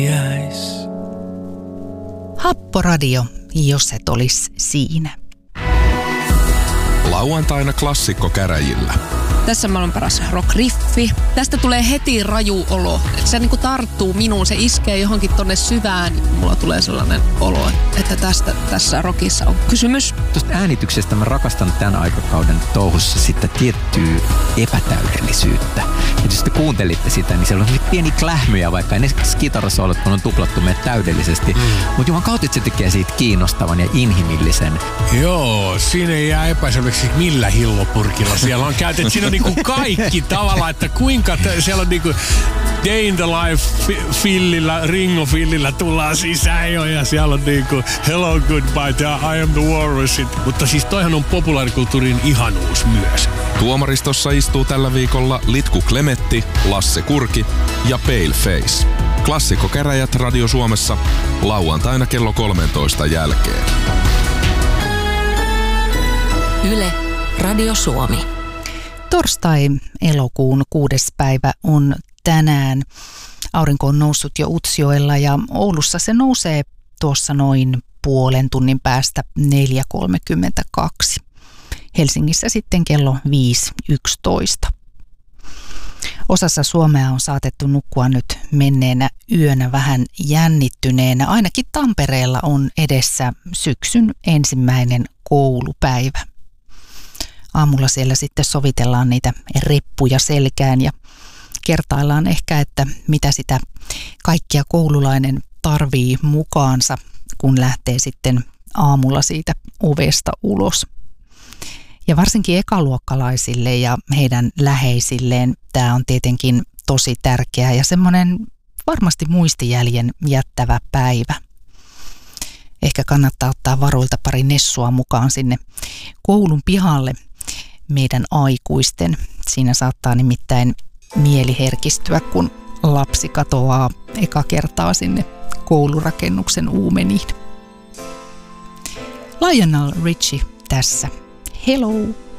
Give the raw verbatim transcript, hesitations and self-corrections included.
Yes. Happoradio, jos et olis siinä. Lauantaina klassikko käräjillä. Tässä on maailman paras rock-riffi. Tästä tulee heti raju olo. Se niinku tarttuu minuun, se iskee johonkin tonne syvään. Mulla tulee sellainen olo, että tästä tässä rockissa on kysymys. Tuosta äänityksestä mä rakastan tämän aikakauden touhussa sitten tiettyä epätäydellisyyttä. Ja jos te kuuntelitte sitä, niin siellä on pieni klähmyjä, vaikka ne kitarasoolot on tuplattu meitä täydellisesti. Mm. Mutta juman kautta se tekee siitä kiinnostavan ja inhimillisen. Joo, siinä ei jää epäselväksi millä hillopurkilla siellä on käytetty. Siinä on niinku kaikki tavallaan, että kuinka t- siellä on niinku Day in the Life fillillä, Ringo fillillä tullaan sisään jo ja siellä on niinku Hello Goodbye, I am the walrus. Mutta siis toihan on populaarikulttuurin ihanuus myös. Tuomaristossa istuu tällä viikolla Litku Klemetti, Lasse Kurki ja Paleface. Klassikkokäräjät Radio Suomessa lauantaina kello kolmetoista jälkeen. Yle, Radio Suomi. Torstai elokuun kuudes päivä on tänään. Aurinko on noussut jo Utsjoella ja Oulussa se nousee tuossa noin puolen tunnin päästä neljä kolmekymmentäkaksi. Helsingissä sitten kello viisi yksitoista. Osassa Suomea on saatettu nukkua nyt menneenä yönä vähän jännittyneenä. Ainakin Tampereella on edessä syksyn ensimmäinen koulupäivä. Aamulla siellä sitten sovitellaan niitä reppuja selkään ja kertaillaan ehkä, että mitä sitä kaikkia koululainen tarvii mukaansa, kun lähtee sitten aamulla siitä ovesta ulos. Ja varsinkin ekaluokkalaisille ja heidän läheisilleen tämä on tietenkin tosi tärkeä ja semmoinen varmasti muistijäljen jättävä päivä. Ehkä kannattaa ottaa varuilta pari nessua mukaan sinne koulun pihalle meidän aikuisten. Siinä saattaa nimittäin mieli herkistyä, kun lapsi katoaa eka kertaa sinne koulurakennuksen uumeniin. Lionel Richie tässä. Hello!